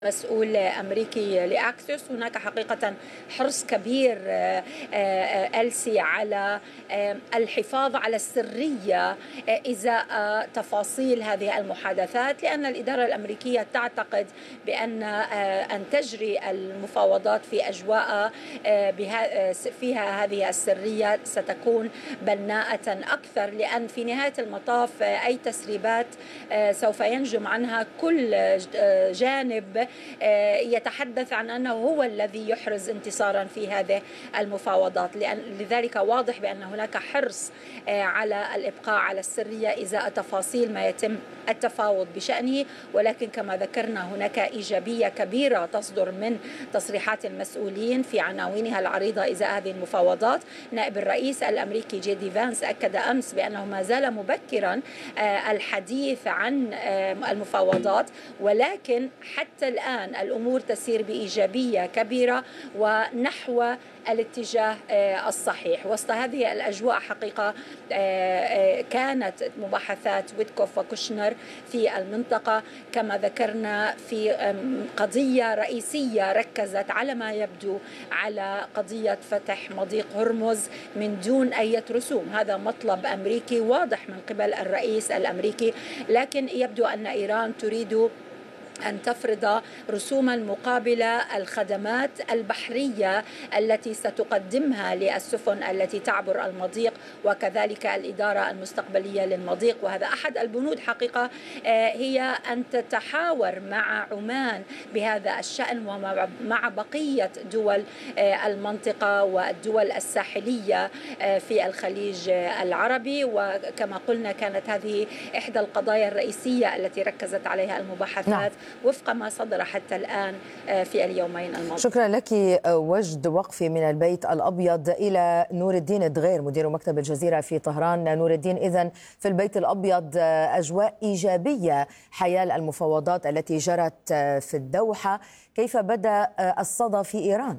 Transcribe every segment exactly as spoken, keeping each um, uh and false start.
مسؤول أمريكي لأكسيوس. هناك حقيقة حرص كبير ألسي على الحفاظ على السرية إزاء تفاصيل هذه المحادثات، لأن الإدارة الأمريكية تعتقد بأن أن تجري المفاوضات في أجواء فيها هذه السرية ستكون بناءة أكثر، لأن في نهاية المطاف أي تسريبات سوف ينجم عنها كل جانب يتحدث عن أنه هو الذي يحرز انتصارا في هذه المفاوضات. لأن لذلك واضح بأن هناك حرص على الإبقاء على السرية إزاء تفاصيل ما يتم التفاوض بشأنه، ولكن كما ذكرنا هناك إيجابية كبيرة تصدر من تصريحات المسؤولين في عناوينها العريضة إزاء هذه المفاوضات. نائب الرئيس الأمريكي جي دي فانس أكد أمس بأنه ما زال مبكرا الحديث عن المفاوضات، ولكن حتى الآن الأمور تسير بإيجابية كبيرة ونحو الاتجاه الصحيح. وسط هذه الأجواء حقيقة كانت مباحثات ويتكوف وكوشنر في المنطقة كما ذكرنا في قضية رئيسية ركزت على ما يبدو على قضية فتح مضيق هرمز من دون أي رسوم. هذا مطلب أمريكي واضح من قبل الرئيس الأمريكي، لكن يبدو أن إيران تريد أن تفرض رسوما مقابل الخدمات البحرية التي ستقدمها للسفن التي تعبر المضيق، وكذلك الإدارة المستقبلية للمضيق. وهذا أحد البنود حقيقة هي أن تتحاور مع عمان بهذا الشأن ومع بقية دول المنطقة والدول الساحلية في الخليج العربي. وكما قلنا كانت هذه إحدى القضايا الرئيسية التي ركزت عليها المباحثات نعم. وفق ما صدر حتى الآن في اليومين الماضيين. شكرا لك وجد وقفي من البيت الأبيض. إلى نور الدين الدغير مدير مكتب الجزيرة في طهران. نور الدين، إذن في البيت الأبيض أجواء إيجابية حيال المفاوضات التي جرت في الدوحة، كيف بدأ الصدى في إيران؟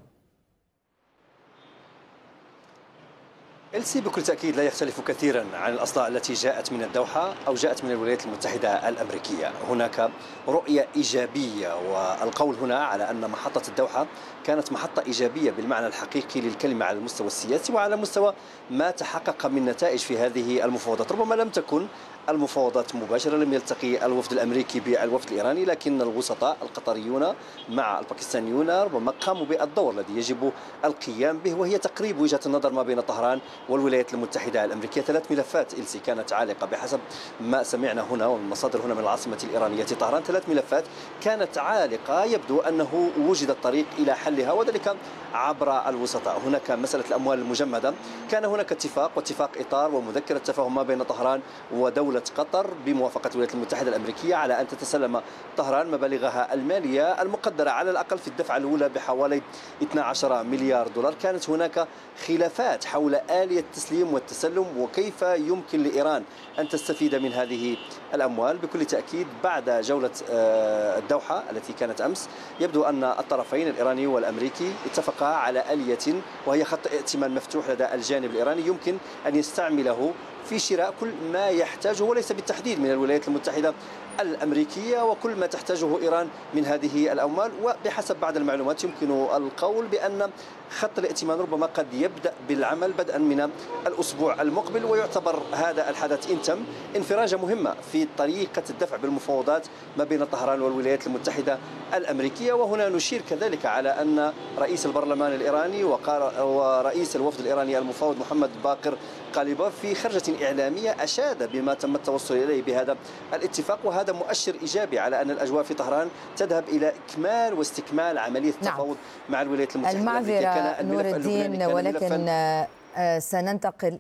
إلسي بكل تأكيد لا يختلف كثيرا عن الأصداء التي جاءت من الدوحة أو جاءت من الولايات المتحدة الأمريكية. هناك رؤية إيجابية، والقول هنا على أن محطة الدوحة كانت محطة إيجابية بالمعنى الحقيقي للكلمة على المستوى السياسي وعلى مستوى ما تحقق من نتائج في هذه المفاوضات. ربما لم تكن المفاوضات مباشرة، لم يلتقي الوفد الأمريكي بالوفد الإيراني، لكن الوسطاء القطريون مع الباكستانيون ربما قاموا بالدور الذي يجب القيام به، وهي تقريب وجهة النظر ما بين طهران والولايات المتحدة الأمريكية. ثلاث ملفات إلسي كانت عالقة بحسب ما سمعنا هنا والمصادر هنا من العاصمة الإيرانية طهران. ثلاث ملفات كانت عالقة يبدو أنه وجد الطريق إلى حلها، وذلك عبر الوسطاء. هناك مسألة الأموال المجمدة، كان هناك اتفاق واتفاق إطار ومذكرة تفاهم ما بين طهران ودولة قطر بموافقة الولايات المتحدة الأمريكية على أن تتسلم طهران مبالغها المالية المقدرة على الأقل في الدفعة الأولى بحوالي اثني عشر مليار دولار. كانت هناك خلافات حول آلية التسليم والتسلم وكيف يمكن لإيران أن تستفيد من هذه الأموال. بكل تأكيد بعد جولة الدوحة التي كانت أمس يبدو أن الطرفين الإيراني والأمريكي اتفقا على آلية وهي خط ائتمان مفتوح لدى الجانب الإيراني يمكن أن يستعمله في شراء كل ما يحتاجه، وليس بالتحديد من الولايات المتحدة الأمريكية، وكل ما تحتاجه إيران من هذه الأموال. وبحسب بعض المعلومات يمكن القول بأن خط الائتمان ربما قد يبدأ بالعمل بدءا من الأسبوع المقبل، ويعتبر هذا الحدث إن تم انفراجة مهمة في طريقة الدفع بالمفاوضات ما بين طهران والولايات المتحدة الأمريكية. وهنا نشير كذلك على أن رئيس البرلمان الإيراني ورئيس الوفد الإيراني المفاوض محمد باقر قاليباف في خرجة إعلامية أشاد بما تم التوصل إليه بهذا الاتفاق، وهذا مؤشر إيجابي على أن الأجواء في طهران تذهب إلى إكمال واستكمال عملية التفاوض نعم. مع الولايات المتحدة الأمريكية. نور الدين، ولكن سننتقل.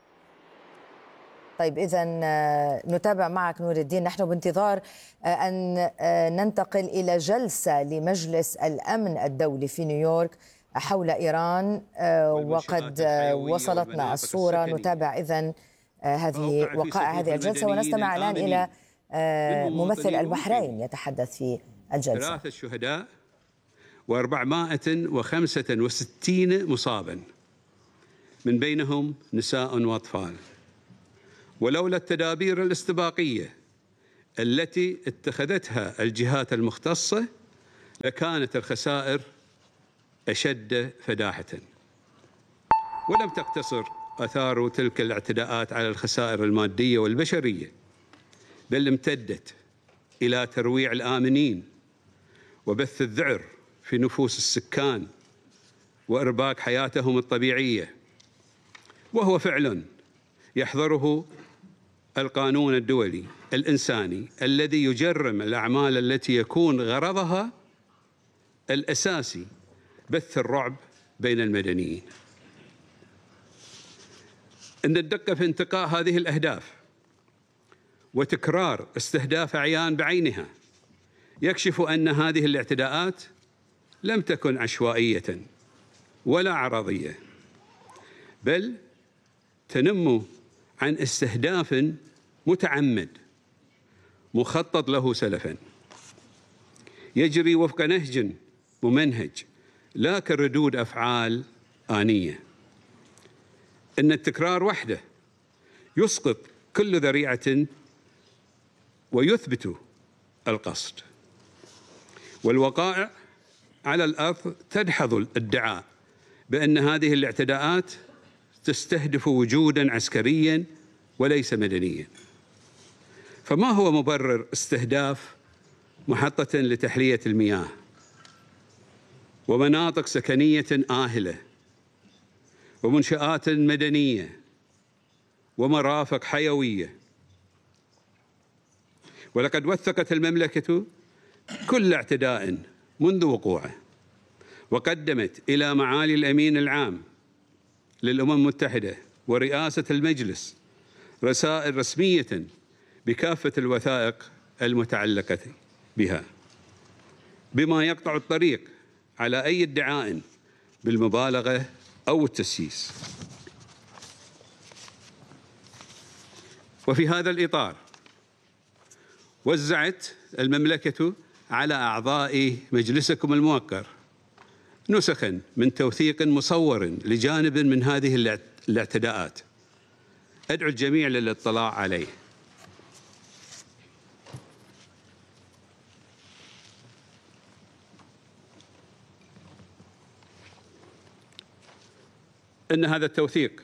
طيب إذا نتابع معك نور الدين. نحن بانتظار أن ننتقل إلى جلسة لمجلس الأمن الدولي في نيويورك حول إيران، وقد وصلتنا الصورة. نتابع إذن هذه وقائع هذه الجلسة ونستمع الآن إلى ممثل البحرين يتحدث في الجلسة. ثلاثة شهداء وأربعمائة وخمسة وستين مصابا، من بينهم نساء وأطفال. ولولا التدابير الاستباقية التي اتخذتها الجهات المختصة لكانت الخسائر أشد فداحة. ولم تقتصر آثار تلك الاعتداءات على الخسائر المادية والبشرية، بل امتدت إلى ترويع الآمنين وبث الذعر في نفوس السكان وإرباك حياتهم الطبيعية، وهو فعل يحظره القانون الدولي الإنساني الذي يجرم الأعمال التي يكون غرضها الأساسي بث الرعب بين المدنيين. إن الدقة في انتقاء هذه الأهداف وتكرار استهداف أعيان بعينها يكشف أن هذه الاعتداءات لم تكن عشوائية ولا عرضية، بل تنم عن استهداف متعمد مخطط له سلفاً، يجري وفق نهج ممنهج لا كردود أفعال آنية. إن التكرار وحده يسقط كل ذريعة ويثبت القصد، والوقائع على الأرض تدحض الادعاء بأن هذه الاعتداءات تستهدف وجوداً عسكرياً وليس مدنياً. فما هو مبرر استهداف محطة لتحلية المياه ومناطق سكنية آهلة ومنشآت مدنية ومرافق حيوية؟ ولقد وثقت المملكة كل اعتداء منذ وقوعه، وقدمت إلى معالي الأمين العام للأمم المتحدة ورئاسة المجلس رسائل رسمية بكافة الوثائق المتعلقة بها، بما يقطع الطريق على أي ادعاء بالمبالغة أو التسييس. وفي هذا الإطار وزعت المملكة على أعضاء مجلسكم الموقر نسخاً من توثيق مصور لجانب من هذه الاعتداءات، أدعو الجميع للاطلاع عليه. إن هذا التوثيق.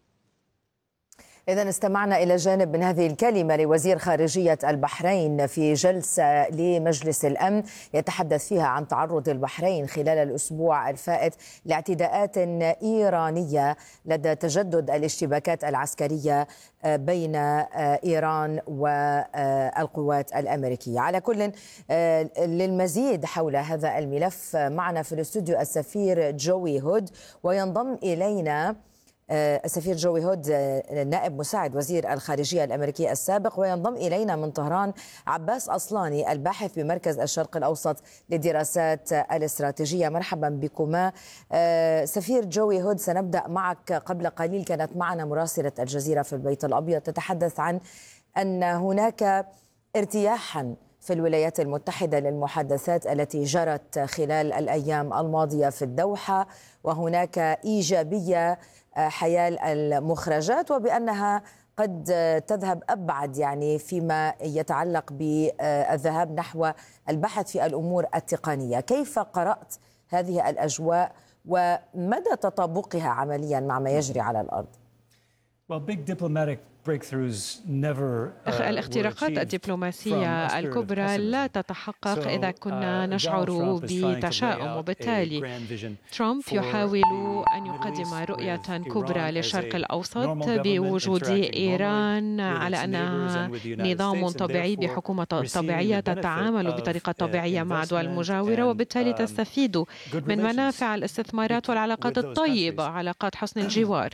إذن استمعنا إلى جانب من هذه الكلمة لوزير خارجية البحرين في جلسة لمجلس الأمن يتحدث فيها عن تعرض البحرين خلال الأسبوع الفائت لاعتداءات إيرانية لدى تجدد الاشتباكات العسكرية بين إيران والقوات الأمريكية. على كل، للمزيد حول هذا الملف معنا في الاستوديو السفير جوي هود، وينضم إلينا السفير جوي هود نائب مساعد وزير الخارجية الأمريكي السابق، وينضم إلينا من طهران عباس أصلاني الباحث بمركز الشرق الأوسط للدراسات الاستراتيجية. مرحبا بكما. سفير جوي هود، سنبدأ معك. قبل قليل كانت معنا مراسلة الجزيرة في البيت الأبيض تتحدث عن أن هناك ارتياحا في الولايات المتحدة للمحادثات التي جرت خلال الأيام الماضية في الدوحة، وهناك إيجابية حيال المخرجات، وبأنها قد تذهب أبعد يعني فيما يتعلق بالذهاب نحو البحث في الأمور التقنية. كيف قرأت هذه الأجواء ومدى تطابقها عمليا مع ما يجري على الأرض؟ Well, big diplomatic breakthroughs never uh, الاختراقات الدبلوماسية الكبرى لا تتحقق إذا كنا نشعر بتشاؤم، وبالتالي ترامب يحاول أن يقدم رؤية كبرى للشرق الأوسط بوجود إيران على أنها نظام طبيعي بحكومة طبيعية تتعامل بطريقة طبيعية مع دول مجاورة، وبالتالي تستفيد من منافع الاستثمارات والعلاقات الطيبة، علاقات حسن الجوار.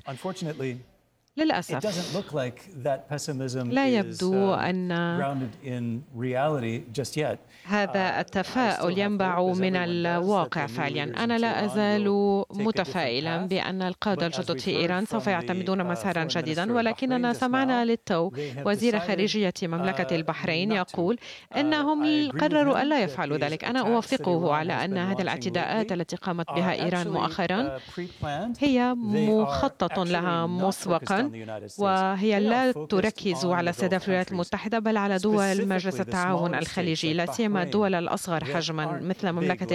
للأسف لا يبدو أن هذا التفاؤل ينبع من الواقع فعليا. أنا لا أزال متفائلا بأن القادة الجدد في إيران سوف يعتمدون مسارا جديدا، ولكننا سمعنا للتو وزير خارجية مملكة البحرين يقول أنهم قرروا ألا يفعلوا ذلك. أنا أوافقه على أن هذه الاعتداءات التي قامت بها إيران مؤخرا هي مخطط لها مسبقا، إيران، وهي لا تركز على استهداف الولايات المتحدة بل على دول مجلس التعاون الخليجي، لا سيما الدول الأصغر حجما مثل مملكة